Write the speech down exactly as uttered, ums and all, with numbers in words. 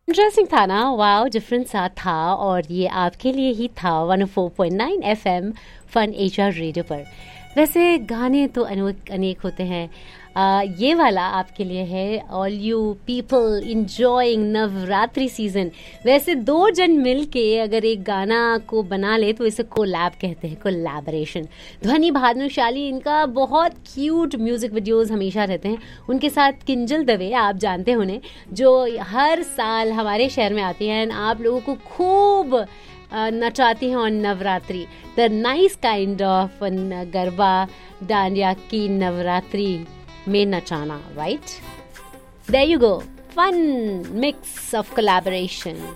Interesting था ना, wow, different सा था। और ये आपके लिए ही था one O four point nine F M fun H R radio पर। वैसे गाने तो अनेक अनेक होते हैं। आ, ये वाला आपके लिए है, all you people enjoying Navratri season. वैसे दो जन मिल के अगर एक गाना को बना ले तो इसे कोलैब कहते हैं, कोलैबोरेशन। ध्वनि भानुशाली, इनका बहुत क्यूट म्यूजिक वीडियोस हमेशा रहते हैं। उनके साथ किंजल दवे, आप जानते हैं उन्हें, जो हर साल हमारे शहर में आती हैं, आप लोगों को खूब अ, नचाती हैं on Navratri. The nice kind of garba dandiya की नवरात्रि में नचाना, right? There you go, fun mix of collaboration.